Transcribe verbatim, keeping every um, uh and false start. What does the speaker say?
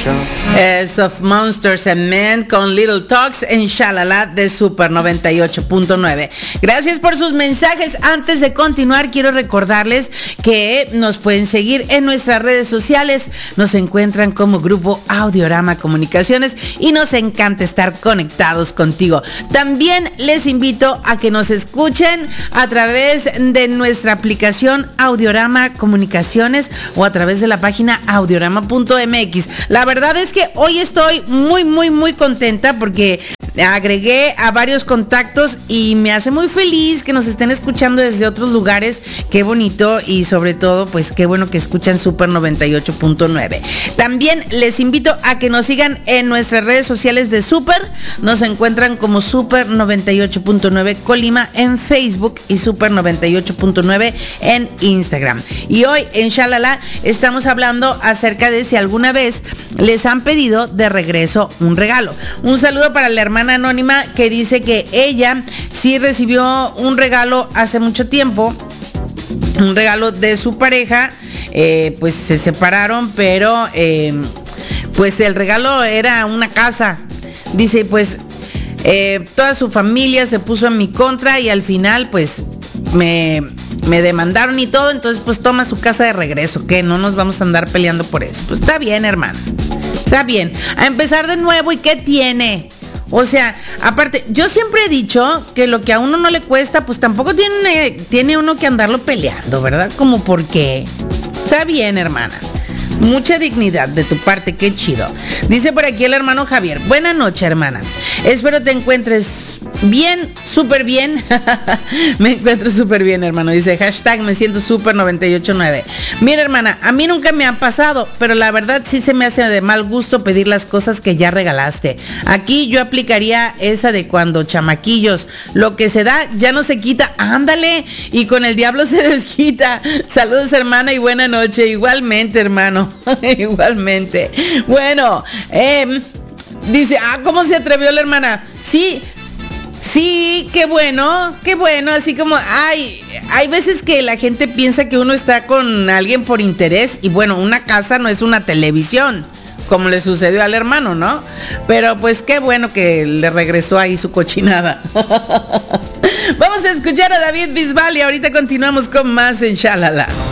Es of Monsters and Men con Little Talks en Shalala de Super noventa y ocho punto nueve. Gracias por sus mensajes. Antes de continuar, quiero recordarles que nos pueden seguir en nuestras redes sociales. Nos encuentran como Grupo Audiorama Comunicaciones y nos encanta estar conectados contigo. También les invito a que nos escuchen a través de nuestra aplicación Audiorama Comunicaciones o a través de la página audiorama punto m x. La verdad es que hoy estoy muy, muy, muy contenta porque agregué a varios contactos y me hace muy feliz que nos estén escuchando desde otros lugares. Qué bonito y sobre todo, pues qué bueno que escuchan Super noventa y ocho punto nueve. También les invito a que nos sigan en nuestras redes sociales de Super. Nos encuentran como Super noventa y ocho punto nueve Colima en Facebook y Super noventa y ocho punto nueve en Instagram. Y hoy en Shalala estamos hablando acerca de si alguna vez les han pedido de regreso un regalo. Un saludo para la hermana anónima que dice que ella sí recibió un regalo hace mucho tiempo, un regalo de su pareja, eh, pues se separaron, pero eh, pues el regalo era una casa. Dice, pues eh, toda su familia se puso en mi contra y al final pues me, me demandaron y todo, entonces pues toma su casa de regreso, que no nos vamos a andar peleando por eso. Pues está bien, hermana, está bien, a empezar de nuevo. ¿Y qué tiene? O sea, aparte, yo siempre he dicho que lo que a uno no le cuesta, pues tampoco tiene, tiene uno que andarlo peleando, ¿verdad? Como por qué. Está bien, hermana. Mucha dignidad de tu parte, qué chido. Dice por aquí el hermano Javier. Buenas noches, hermana. Espero te encuentres bien, súper bien. Me encuentro súper bien, hermano. Dice hashtag me siento Super noventa y ocho punto nueve. Mira, hermana, a mí nunca me ha pasado, pero la verdad sí se me hace de mal gusto pedir las cosas que ya regalaste. Aquí yo aplicaría esa de cuando chamaquillos, lo que se da ya no se quita. Ándale, y con el diablo se desquita. Saludos, hermana, y buena noche. Igualmente, hermano. Igualmente. Bueno, eh, dice, ah, ¿cómo se atrevió la hermana? Sí. Sí, qué bueno, qué bueno, así como, ay, hay veces que la gente piensa que uno está con alguien por interés y bueno, una casa no es una televisión, como le sucedió al hermano, ¿no? Pero pues qué bueno que le regresó ahí su cochinada. Vamos a escuchar a David Bisbal y ahorita continuamos con más en Shalala.